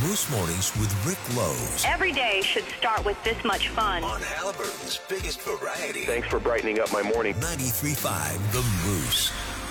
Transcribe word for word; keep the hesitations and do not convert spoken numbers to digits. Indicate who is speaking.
Speaker 1: Moose Mornings with Rick Lowe's.
Speaker 2: Every day should start with this much fun.
Speaker 1: On Halliburton's biggest variety.
Speaker 3: Thanks for brightening up my morning.
Speaker 1: ninety-three point five The Moose.